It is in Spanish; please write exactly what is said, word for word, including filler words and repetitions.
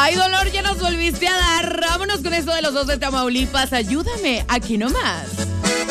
Ay, dolor, ya nos volviste a dar. Vámonos con esto de los dos de Tamaulipas. Ayúdame, aquí nomás.